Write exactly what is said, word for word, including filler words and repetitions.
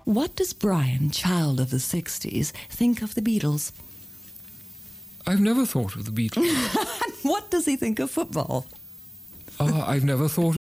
What does Brian, child of the sixties, think of the Beatles? I've never thought of the Beatles. What does he think of football? Oh, I've never thought